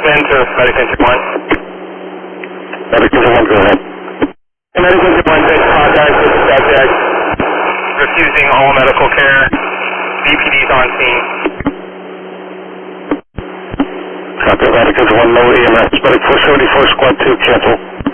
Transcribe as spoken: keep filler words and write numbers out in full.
Then to Medic Engine one. Medic Engine one, go ahead. And Medic Engine one, take contact with the subject, refusing all medical care. B P D's on scene. Copy, Medic Engine one, no E M S. Medic four seventy-four, squad two, cancel.